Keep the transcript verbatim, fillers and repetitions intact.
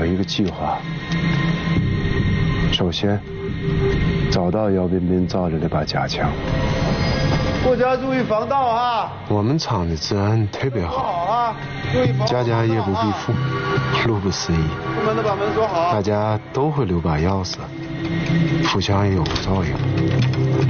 有一个计划。首先，找到姚彬彬造的那把假枪。 大家注意防盗啊！ 我们厂的治安特别好， 好啊，注意防盗。 家家夜不闭户，路不拾遗。 出门的把门锁好。 大家都会留把钥匙，互相也有个照应。